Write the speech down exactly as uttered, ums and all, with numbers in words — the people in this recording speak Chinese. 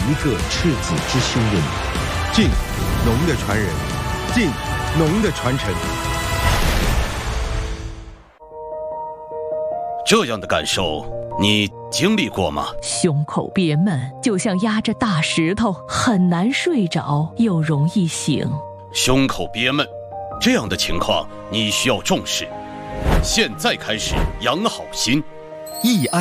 一个赤子之心的你。晋，农的传人；晋，农的传承。 这样的感受，你经历过吗？ 胸口憋闷，就像压着大石头，很难睡着，又容易醒。 胸口憋闷，这样的情况你需要重视。现在开始养好心。 易安。